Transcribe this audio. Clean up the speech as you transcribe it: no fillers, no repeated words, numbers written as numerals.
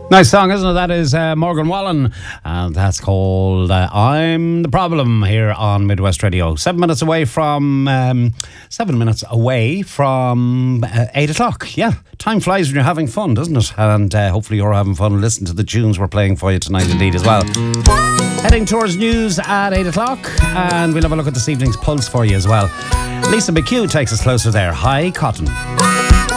Nice song, isn't it? That is Morgan Wallen, and that's called I'm the Problem here on Midwest Radio. 7 minutes away from 8 o'clock. Yeah, time flies when you're having fun, doesn't it? And hopefully you're having fun. Listen to the tunes we're playing for you tonight indeed as well. Heading towards news at 8 o'clock, and we'll have a look at this evening's Pulse for you as well. Lisa McHugh takes us closer there. Hi, Cotton.